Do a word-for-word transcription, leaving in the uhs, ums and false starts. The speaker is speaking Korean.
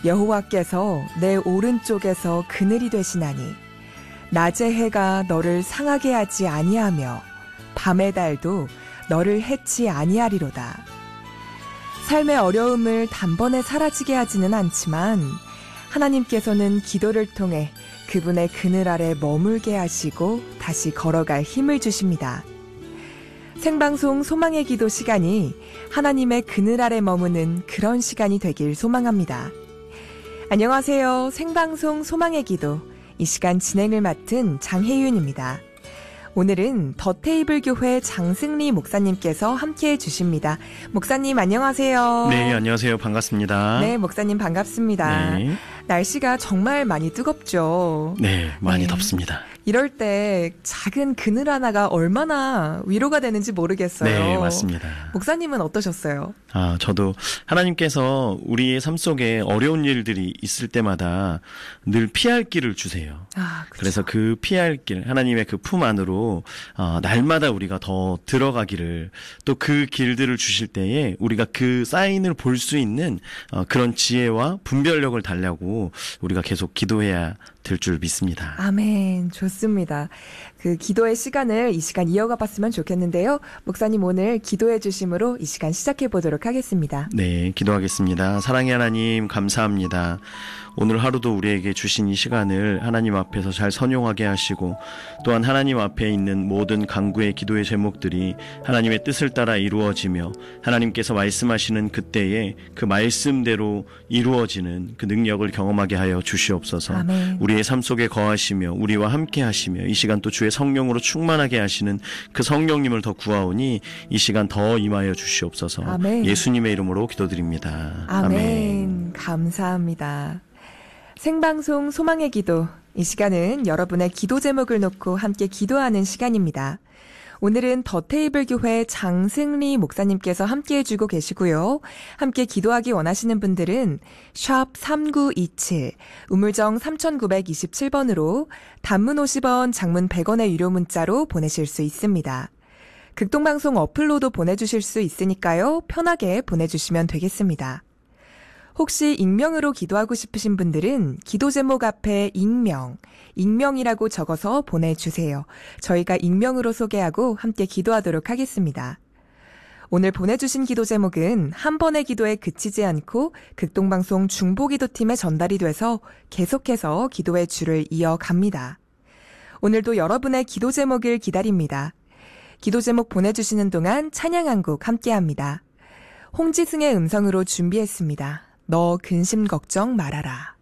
여호와께서 내 오른쪽에서 그늘이 되시나니 낮의 해가 너를 상하게 하지 아니하며 밤의 달도 너를 해치 아니하리로다. 삶의 어려움을 단번에 사라지게 하지는 않지만 하나님께서는 기도를 통해 그분의 그늘 아래 머물게 하시고 다시 걸어갈 힘을 주십니다. 생방송 소망의 기도 시간이 하나님의 그늘 아래 머무는 그런 시간이 되길 소망합니다. 안녕하세요. 생방송 소망의 기도, 이 시간 진행을 맡은 장혜윤입니다. 오늘은 더 테이블 교회 장승리 목사님께서 함께해 주십니다. 목사님 안녕하세요. 네, 안녕하세요. 반갑습니다. 네, 목사님 반갑습니다. 네. 날씨가 정말 많이 뜨겁죠. 네, 많이 네. 덥습니다. 이럴 때 작은 그늘 하나가 얼마나 위로가 되는지 모르겠어요. 네, 맞습니다. 목사님은 어떠셨어요? 아, 저도 하나님께서 우리의 삶 속에 어려운 일들이 있을 때마다 늘 피할 길을 주세요. 아, 그렇죠. 그래서 그 피할 길, 하나님의 그 품 안으로 어, 날마다 우리가 더 들어가기를, 또 그 길들을 주실 때에 우리가 그 사인을 볼 수 있는 어, 그런 지혜와 분별력을 달라고 우리가 계속 기도해야 될 줄 믿습니다. 아멘. 좋습니다. 그 기도의 시간을 이 시간 이어가 봤으면 좋겠는데요. 목사님 오늘 기도해 주심으로 이 시간 시작해 보도록 하겠습니다. 네, 기도하겠습니다. 사랑의 하나님 감사합니다. 오늘 하루도 우리에게 주신 이 시간을 하나님 앞에서 잘 선용하게 하시고, 또한 하나님 앞에 있는 모든 간구의 기도의 제목들이 하나님의 뜻을 따라 이루어지며 하나님께서 말씀하시는 그때에 그 말씀대로 이루어지는 그 능력을 경험하게 하여 주시옵소서. 아멘. 우리의 삶 속에 거하시며 우리와 함께 하시며 이 시간 또 주의 성령으로 충만하게 하시는 그 성령님을 더 구하오니 이 시간 더 임하여 주시옵소서. 아멘. 예수님의 이름으로 기도드립니다. 아멘. 아멘. 감사합니다. 생방송 소망의 기도, 이 시간은 여러분의 기도 제목을 놓고 함께 기도하는 시간입니다. 오늘은 더 테이블 교회 장승리 목사님께서 함께 해주고 계시고요. 함께 기도하기 원하시는 분들은 샵 삼구이칠, 우물정 삼구이칠 번으로 단문 오십 원, 장문 백 원의 유료 문자로 보내실 수 있습니다. 극동방송 어플로도 보내주실 수 있으니까요. 편하게 보내주시면 되겠습니다. 혹시 익명으로 기도하고 싶으신 분들은 기도 제목 앞에 익명, 익명이라고 적어서 보내주세요. 저희가 익명으로 소개하고 함께 기도하도록 하겠습니다. 오늘 보내주신 기도 제목은 한 번의 기도에 그치지 않고 극동방송 중보기도팀에 전달이 돼서 계속해서 기도의 줄을 이어갑니다. 오늘도 여러분의 기도 제목을 기다립니다. 기도 제목 보내주시는 동안 찬양 한 곡 함께합니다. 홍지승의 음성으로 준비했습니다. 너 근심 걱정 말아라.